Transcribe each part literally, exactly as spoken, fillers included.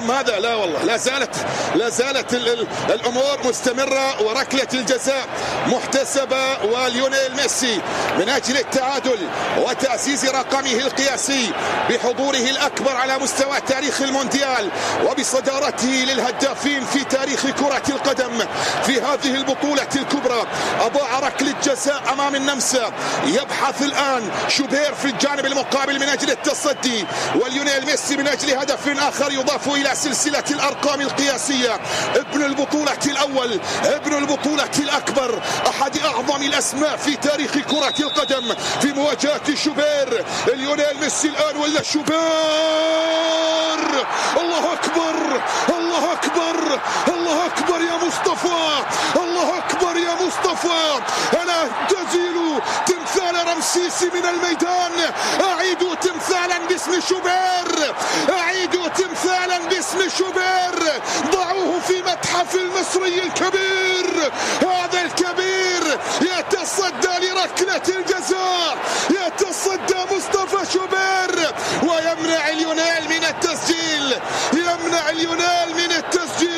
أم ماذا؟ لا والله، لا زالت لا زالت الأمور مستمرة، وركلة الجزاء محتسبة، وليونيل ميسي من أجل التعادل وتعزيز رقمه القياسي بحضوره الأكبر على مستوى تاريخ المونديال وبصدارته للهدافين في تاريخ كرة القدم في هذه البطولة الكبرى. أضاع ركلة جزاء أمام النمسا، يبحث الآن شوبير في الجانب المقابل من أجل التصدي، وليونيل ميسي من أجل هدف آخر يضاف إلى سلسلة الأرقام القياسية. ابن البطولة الأول، ابن البطولة الأكبر، أحد أعظم الأسماء في تاريخ كرة القدم في مواجهة شوبير. ليونيل ميسي الآن ولا شوبير؟ الله أكبر، الله أكبر، الله أكبر يا مصطفى، الله أكبر يا مصطفى. أنا تزيل تمثال رمسيسي من الميدان، أعيد تمثالا باسم شوبير، أعيد تمثالا باسم شوبير، ضعوه في متحف المصري الكبير. هذا الكبير يتصدى لركلة الجزاء، يتصدى مصطفى شوبير ويمنع ليونيل من التسجيل، يمنع ليونيل من التسجيل.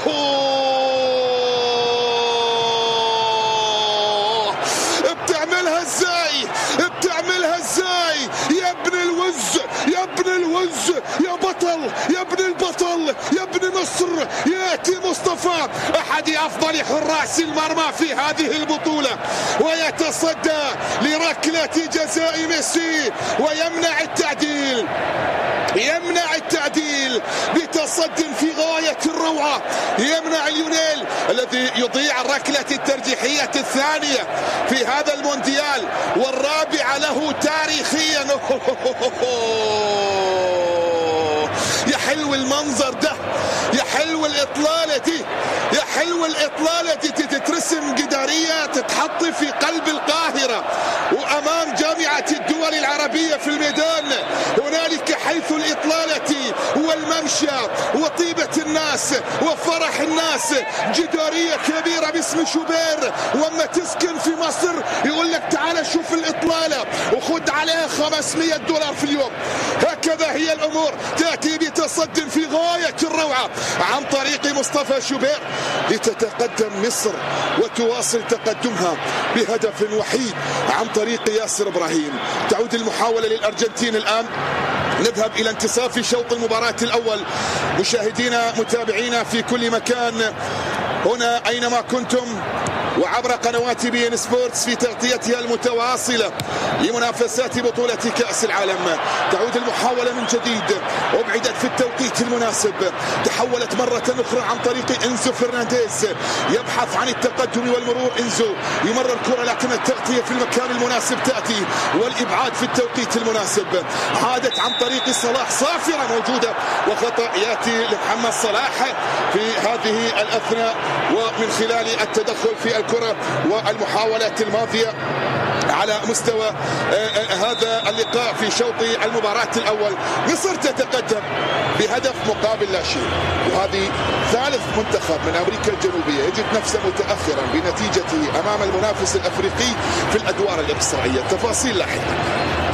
بتعملها ازاي؟ بتعملها ازاي يا ابن الوز، يا ابن الوز، يا بطل، يا ابن البطل، يا ابن مصر. ياتي مصطفى احد افضل حراس المرمى في هذه البطولة ويتصدى لركلة جزاء ميسي ويمنع التعديل، يمنع التعديل بتصد في غاية الروعة. يمنع ليونيل الذي يضيع الركلة الترجيحية الثانية في هذا المونديال والرابعة له تاريخيا. يا حلو المنظر ده، يا حلو الإطلالة دي، يا حلو الإطلالة دي تترسم جدارية تتحط في قلب القاهرة وأمام جامعة الدول العربية في الميدان. هنالك حيث الإطلالة والممشى وطيبة الناس وفرح الناس، جدارية كبيرة باسم شوبير. وما تسكن في مصر يقول لك تعال شوف الإطلالة وخد عليها خمسمائة دولار في اليوم. هكذا هي الأمور، تأتي بتصد في غاية الروعة عن طريق مصطفى شوبير لتتقدم مصر وتواصل تقدمها بهدف وحيد عن طريق ياسر إبراهيم. تعود المحاولة للأرجنتين الآن. نذهب إلى انتصاف شوط المباراة الأول. مشاهدينا متابعينا في كل مكان هنا أينما كنتم وعبر قنوات بي ان سبورتس في تغطيتها المتواصلة لمنافسات بطولة كأس العالم. تعود المحاولة من جديد، أبعدت في التوقيت المناسب، تحولت مرة أخرى عن طريق إنزو فرنانديز، يبحث عن التقدم والمرور. إنزو يمرر الكرة لكن التغطية في المكان المناسب تأتي والإبعاد في التوقيت المناسب. عادت عن طريق صلاح، صافرة موجودة وخطأ يأتي لمحمد صلاح في هذه الأثناء ومن خلال التدخل في الكرة والمحاولات الماضية على مستوى هذا اللقاء في شوط المباراة الأول. مصر تتقدم بهدف مقابل لا شيء، وهذه ثالث منتخب من أمريكا الجنوبية يجد نفسه متأخرا بنتيجته أمام المنافس الأفريقي في الأدوار الإقصائية. تفاصيل لاحقا.